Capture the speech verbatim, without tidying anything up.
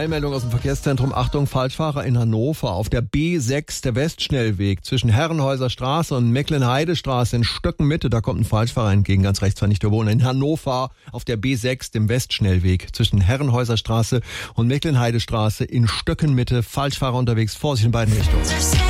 Eilmeldung aus dem Verkehrszentrum. Achtung, Falschfahrer in Hannover. Auf der B sechs, der Westschnellweg zwischen Herrenhäuser Straße und Mecklenheidestraße in Stöckenmitte. Da kommt ein Falschfahrer entgegen, ganz rechts, zwar nicht der Wohner. In Hannover auf der B sechs, dem Westschnellweg zwischen Herrenhäuser Straße und Mecklenheidestraße in Stöckenmitte. Falschfahrer unterwegs, Vorsicht in beiden Richtungen.